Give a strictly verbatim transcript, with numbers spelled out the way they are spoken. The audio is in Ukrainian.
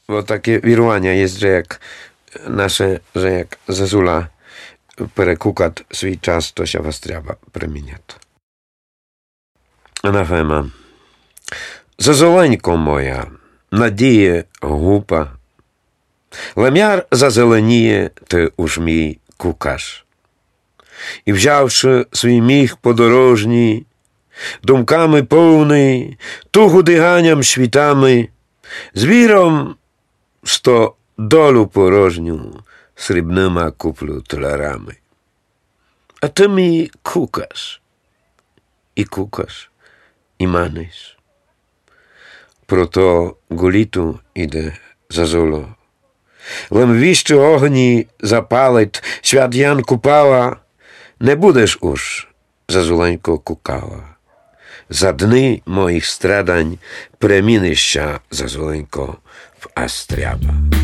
Bo takie wirування jest, że jak nasze, że jak Zezula perekukat swój czas, to się was trzeba premieniać. Анафема. Зазеленько моя, надіє гупа, лем'яр зазеленіє, ти уж мій кукаш. І взявши свій міг подорожній, думками повний, тугу диганням світами, з віром сто долю порожню срібнима куплю таларами. А ти мій кукаш, і кукаш, і маниш. Прото гуліту іде Зазуло. Лем віщо огні запалить, свят Ян Купала, не будеш уж, Зазуленько, кукала. За дни моїх страдань премінища, Зазуленько, в Астряба.